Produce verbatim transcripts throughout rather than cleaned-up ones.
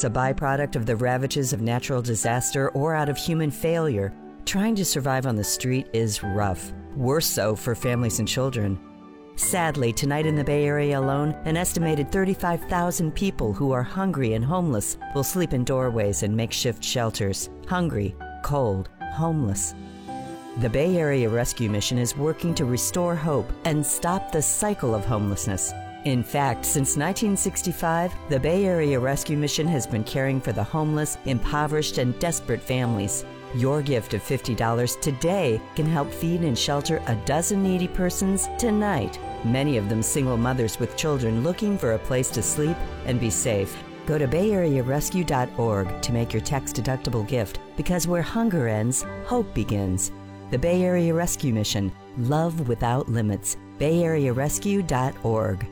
it's a byproduct of the ravages of natural disaster or out of human failure, trying to survive on the street is rough. Worse so for families and children. Sadly, tonight in the Bay Area alone, an estimated thirty-five thousand people who are hungry and homeless will sleep in doorways and makeshift shelters. Hungry, cold, homeless. The Bay Area Rescue Mission is working to restore hope and stop the cycle of homelessness. In fact, since nineteen sixty-five, the Bay Area Rescue Mission has been caring for the homeless, impoverished, and desperate families. Your gift of fifty dollars today can help feed and shelter a dozen needy persons tonight, many of them single mothers with children looking for a place to sleep and be safe. Go to bay area rescue dot org to make your tax-deductible gift, because where hunger ends, hope begins. The Bay Area Rescue Mission. Love without limits. bay area rescue dot org.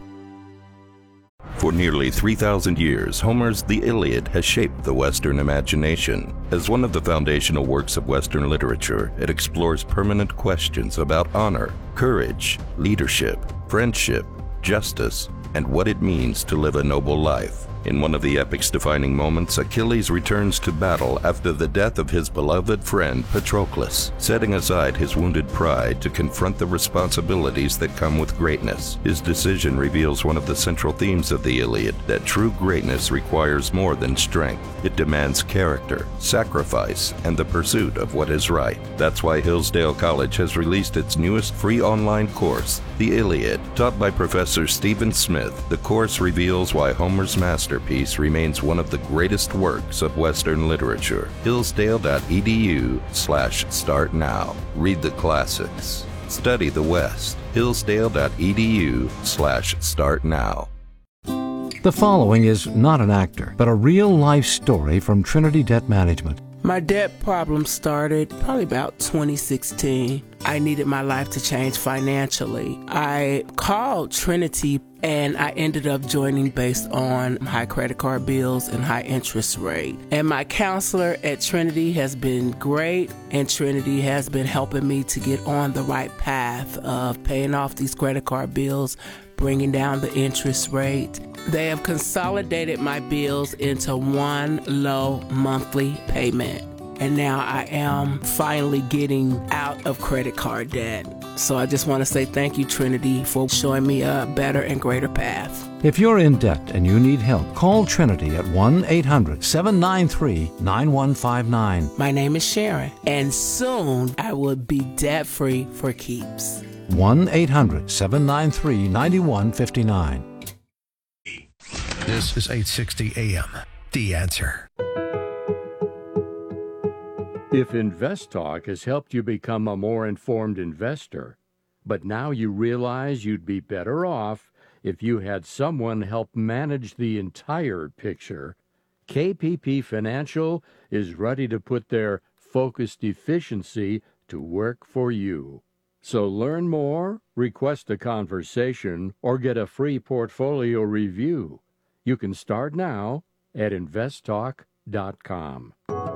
For nearly three thousand years, Homer's The Iliad has shaped the Western imagination. As one of the foundational works of Western literature, it explores permanent questions about honor, courage, leadership, friendship, justice, and what it means to live a noble life. In one of the epic's defining moments, Achilles returns to battle after the death of his beloved friend Patroclus, setting aside his wounded pride to confront the responsibilities that come with greatness. His decision reveals one of the central themes of the Iliad, that true greatness requires more than strength. It demands character, sacrifice, and the pursuit of what is right. That's why Hillsdale College has released its newest free online course, The Iliad. Taught by Professor Stephen Smith, the course reveals why Homer's master Masterpiece remains one of the greatest works of Western literature. Hillsdale.edu slash start now. Read the classics. Study the West. Hillsdale.edu slash start now. The following is not an actor, but a real-life story from Trinity Debt Management. My debt problem started probably about twenty sixteen. I needed my life to change financially. I called Trinity and I ended up joining based on high credit card bills and high interest rate. And my counselor at Trinity has been great, and Trinity has been helping me to get on the right path of paying off these credit card bills, bringing down the interest rate. They have consolidated my bills into one low monthly payment. And now I am finally getting out of credit card debt. So I just want to say thank you, Trinity, for showing me a better and greater path. If you're in debt and you need help, call Trinity at one eight hundred seven nine three nine one five nine. My name is Sharon, and soon I will be debt-free for keeps. one eight hundred seven nine three nine one five nine. This is eight sixty A M. The Answer. If InvestTalk has helped you become a more informed investor, but now you realize you'd be better off if you had someone help manage the entire picture, K P P Financial is ready to put their focused efficiency to work for you. So learn more, request a conversation, or get a free portfolio review. You can start now at invest talk dot com.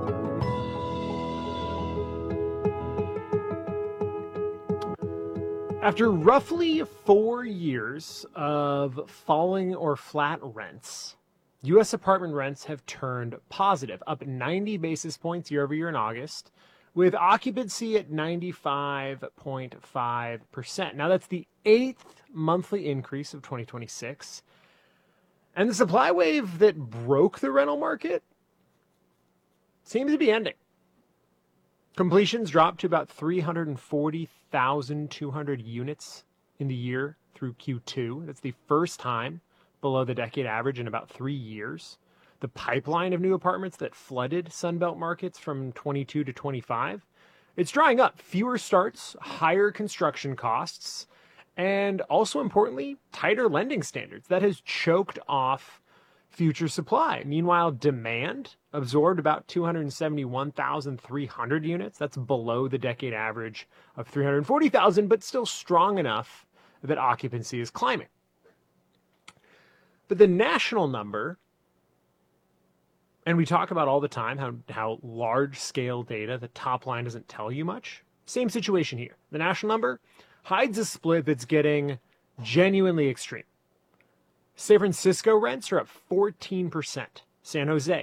After roughly four years of falling or flat rents, U S apartment rents have turned positive, up ninety basis points year over year in August, with occupancy at ninety-five point five percent. Now, that's the eighth monthly increase of twenty twenty-six. And the supply wave that broke the rental market seems to be ending. Completions dropped to about three hundred forty thousand two hundred units in the year through Q two. That's the first time below the decade average in about three years. The pipeline of new apartments that flooded Sunbelt markets from twenty-two to twenty-five, it's drying up. Fewer starts, higher construction costs, and also importantly, tighter lending standards. That has choked off future supply. Meanwhile, demand absorbed about two hundred seventy-one thousand three hundred units. That's below the decade average of three hundred forty thousand, but still strong enough that occupancy is climbing. But the national number, and we talk about all the time how, how large-scale data, the top line doesn't tell you much. Same situation here. The national number hides a split that's getting genuinely extreme. San Francisco rents are up fourteen percent. San Jose